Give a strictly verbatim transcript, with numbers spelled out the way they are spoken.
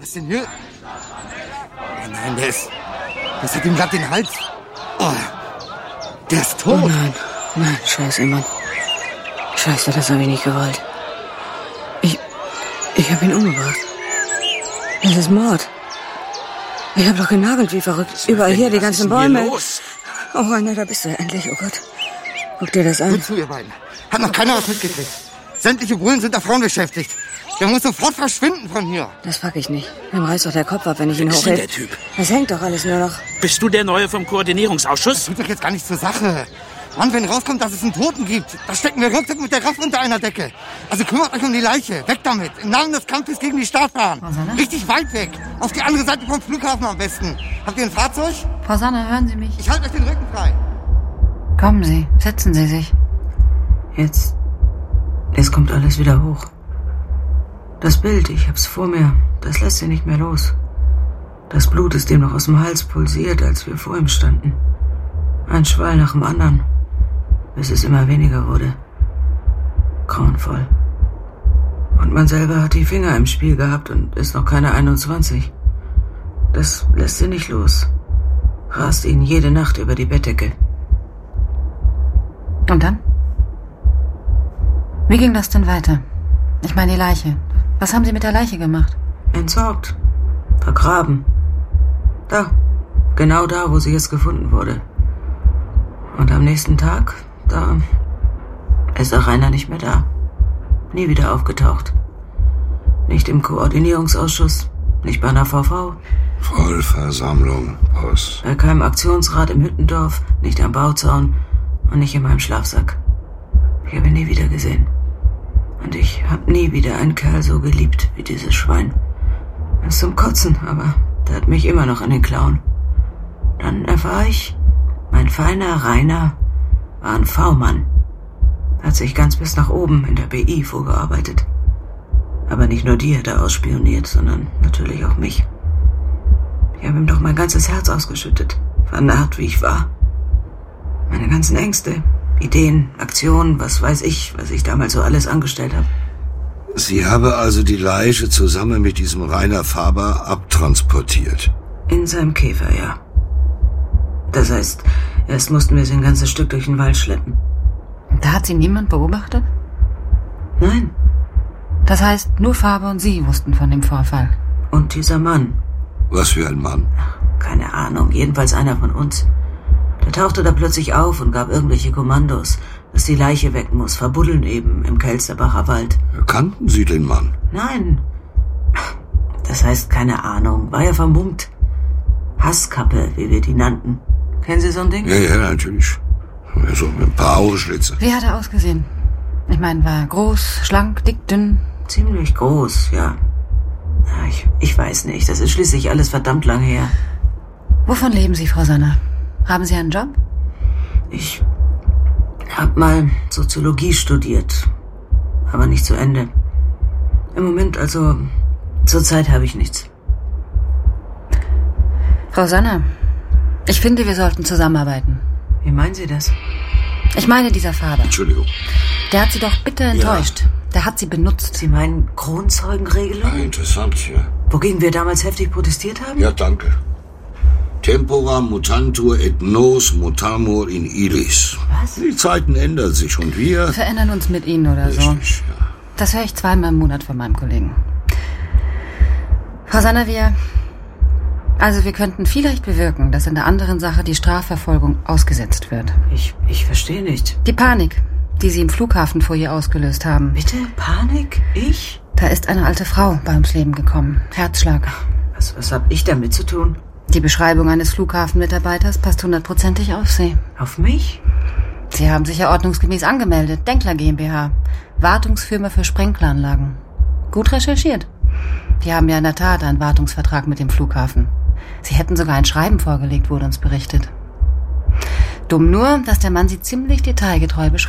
Was ist denn hier? Oh nein, der ist... Das hat ihm glatt den Hals. Oh, der ist tot. Oh nein, nein, scheiße, Mann. Scheiße, das habe ich nicht gewollt. Ich... Ich habe ihn umgebracht. Das ist Mord. Ich habe doch genagelt wie verrückt. Überall hier, die ganzen Bäume. Oh, Rainer, da bist du ja endlich. Oh Gott. Guck dir das an. Hör zu, ihr beiden. Hat noch keiner was mitgekriegt. Sämtliche Bullen sind da vorne beschäftigt. Der muss sofort verschwinden von hier. Das pack ich nicht. Mir reißt doch der Kopf ab, wenn ich ihn Wer ist hochhebe. denn der Typ? Das hängt doch alles nur noch. Bist du der Neue vom Koordinierungsausschuss? Das tut doch jetzt gar nichts zur Sache. Mann, wenn rauskommt, dass es einen Toten gibt, da stecken wir ruckzuck mit der Raff unter einer Decke. Also kümmert euch um die Leiche. Weg damit. Im Namen des Kampfes gegen die Startbahn. Richtig weit weg. Auf die andere Seite vom Flughafen am besten. Habt ihr ein Fahrzeug? Frau Sanne, hören Sie mich. Ich halte euch den Rücken frei. Kommen Sie, setzen Sie sich. Jetzt... Jetzt kommt alles wieder hoch. Das Bild, ich hab's vor mir, das lässt sie nicht mehr los. Das Blut ist ihm noch aus dem Hals pulsiert, als wir vor ihm standen. Ein Schwall nach dem anderen, bis es immer weniger wurde. Grauenvoll. Und man selber hat die Finger im Spiel gehabt und ist noch keine einundzwanzig. Das lässt sie nicht los. Rast ihn jede Nacht über die Bettdecke. Und dann? Wie ging das denn weiter? Ich meine die Leiche. Was haben Sie mit der Leiche gemacht? Entsorgt. Vergraben. Da. Genau da, wo sie jetzt gefunden wurde. Und am nächsten Tag, da ist auch Rainer nicht mehr da. Nie wieder aufgetaucht. Nicht im Koordinierungsausschuss, nicht bei einer V V. Vollversammlung, Boss. Bei keinem Aktionsrat im Hüttendorf, nicht am Bauzaun und nicht in meinem Schlafsack. Ich habe ihn nie wieder gesehen. Und ich habe nie wieder einen Kerl so geliebt wie dieses Schwein. Er ist zum Kotzen, aber der hat mich immer noch in den Klauen. Dann erfahr ich, mein feiner Rainer war ein V-Mann. Hat sich ganz bis nach oben in der B I vorgearbeitet. Aber nicht nur die hat er ausspioniert, sondern natürlich auch mich. Ich habe ihm doch mein ganzes Herz ausgeschüttet, vernarrt wie ich war. Meine ganzen Ängste, Ideen, Aktionen, was weiß ich, was ich damals so alles angestellt habe. Sie habe also die Leiche zusammen mit diesem Rainer Faber abtransportiert? In seinem Käfer, ja. Das heißt, erst mussten wir sie ein ganzes Stück durch den Wald schleppen. Da hat sie niemand beobachtet? Nein. Das heißt, nur Faber und Sie wussten von dem Vorfall. Und dieser Mann. Was für ein Mann? Ach, keine Ahnung, jedenfalls einer von uns. Der tauchte da plötzlich auf und gab irgendwelche Kommandos, dass die Leiche weg muss, verbuddeln eben im Kelsterbacher Wald. Kannten Sie den Mann? Nein. Das heißt, keine Ahnung, war ja vermummt. Hasskappe, wie wir die nannten. Kennen Sie so ein Ding? Ja, ja, natürlich. So mit ein paar Augenschlitze. Wie hat er ausgesehen? Ich meine, war groß, schlank, dick, dünn? Ziemlich groß, ja. ja ich, ich weiß nicht, das ist schließlich alles verdammt lang her. Wovon leben Sie, Frau Sanner? Haben Sie einen Job? Ich hab mal Soziologie studiert, aber nicht zu Ende. Im Moment, also, zurzeit habe ich nichts. Frau Sanner, ich finde, wir sollten zusammenarbeiten. Wie meinen Sie das? Ich meine, dieser Faber. Entschuldigung. Der hat Sie doch bitter enttäuscht. Ja. Der hat Sie benutzt. Sie meinen Kronzeugenregelung? Ah, interessant, ja. Wogegen wir damals heftig protestiert haben? Ja, danke. Tempora mutantur et nos mutamur in illis. Was? Die Zeiten ändern sich und wir... Wir verändern uns mit Ihnen oder so. Richtig, ja. Das höre ich zweimal im Monat von meinem Kollegen. Frau Sanner, wir... Also wir könnten vielleicht bewirken, dass in der anderen Sache die Strafverfolgung ausgesetzt wird. Ich, ich verstehe nicht. Die Panik, die Sie im Flughafenfoyer ausgelöst haben. Bitte? Panik? Ich? Da ist eine alte Frau bei ums Leben gekommen. Herzschlag. Was, was hab ich damit zu tun? Die Beschreibung eines Flughafenmitarbeiters passt hundertprozentig auf Sie. Auf mich? Sie haben sich ja ordnungsgemäß angemeldet. Denkler GmbH. Wartungsfirma für Sprenkleranlagen. Gut recherchiert. Die haben ja in der Tat einen Wartungsvertrag mit dem Flughafen. Sie hätten sogar ein Schreiben vorgelegt, wurde uns berichtet. Dumm nur, dass der Mann sie ziemlich detailgetreu beschreibt.